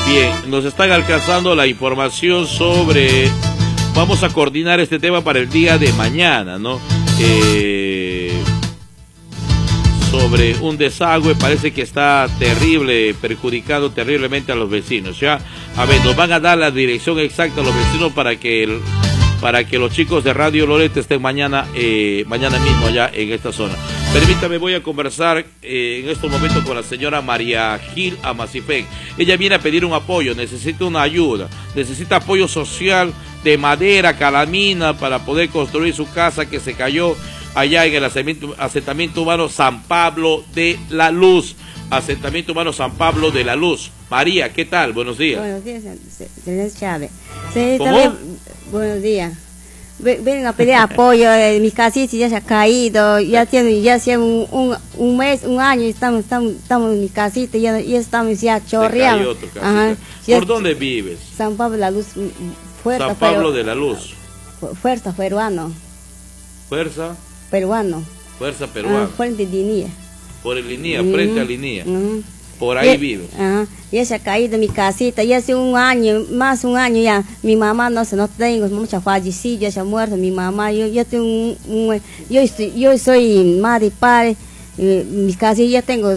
Bien, nos están alcanzando la información sobre... Vamos a coordinar este tema para el día de mañana, ¿no? Sobre un desagüe, parece que está terrible, perjudicando terriblemente a los vecinos. Ya, a ver, nos van a dar la dirección exacta a los vecinos para que los chicos de Radio Loreto estén mañana mismo allá en esta zona. Permítame, voy a conversar en estos momentos con la señora María Gil Amacipén. Ella viene a pedir un apoyo, necesita una ayuda, necesita apoyo social de madera, calamina, para poder construir su casa que se cayó allá en el asentamiento humano San Pablo de la Luz. Asentamiento humano San Pablo de la Luz. María, ¿qué tal? Buenos días. Buenos días, señor Chávez. Sí, ¿Cómo? También, buenos días. Ven a pedir apoyo, mi casita ya se ha caído, ya hace un mes, un año, estamos en mi casita, ya estamos ya chorreando. ¿Por dónde vives? San Pablo de la Luz, fuerza. San Pablo de la Luz. Fuerza peruano. Fuerza. Peruano. Fuerza peruana. Frente de línea. Por el línea, frente a línea. Por ahí vives. Ya se ha caído mi casita, ya hace un año, más un año ya. Mi mamá no tengo, mucha fallecida, ya se ha muerto mi mamá. Yo tengo yo soy madre y padre. Mi casita ya tengo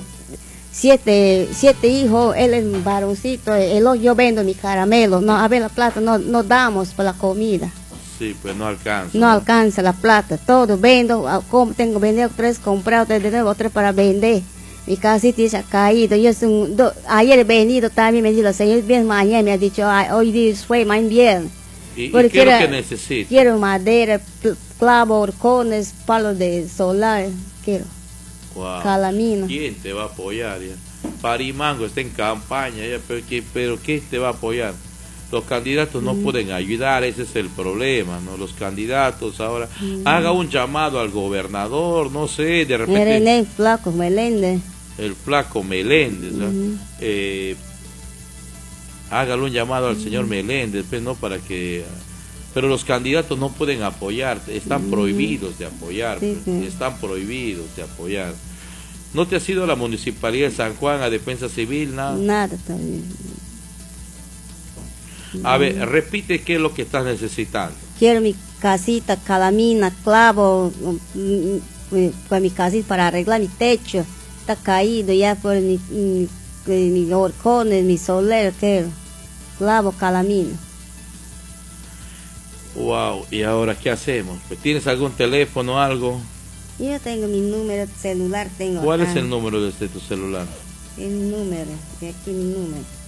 siete hijos, él es un varoncito, yo vendo mi caramelo, no, a ver la plata no damos para la comida. Sí, pues no alcanza. No alcanza la plata, todo vendo, tengo vendido 3, comprado de nuevo 3 para vender. Mi casita se ha caído, ayer he venido también, me dijo, señor, bien mañana, me ha dicho, hoy día fue más bien. ¿Y qué es lo que necesita? Quiero madera, clavo, horcones, palos de solar, quiero. Wow. Calamina. ¿Quién te va a apoyar? Ya? Parimango está en campaña, ya, pero ¿qué te va a apoyar? Los candidatos no pueden ayudar, ese es el problema, ¿no? Los candidatos ahora, haga un llamado al gobernador, no sé, de repente... El Flaco Meléndez. El Flaco Meléndez, ¿no? Hágale un llamado al señor Meléndez, pues, ¿no? Para que... Pero los candidatos no pueden apoyar, están prohibidos de apoyar, sí. Están prohibidos de apoyar. ¿No te has ido a la Municipalidad de San Juan a Defensa Civil, nada? Nada todavía. A ver, repite qué es lo que estás necesitando. Quiero mi casita, calamina, clavo, para mi casita, para arreglar mi techo. Está caído ya por mis horcones, mi soler, quiero. Clavo, calamina. Wow, ¿y ahora qué hacemos? Pues, ¿tienes algún teléfono o algo? Yo tengo mi número de celular. ¿Cuál es el número de tu celular? El número, de aquí mi número.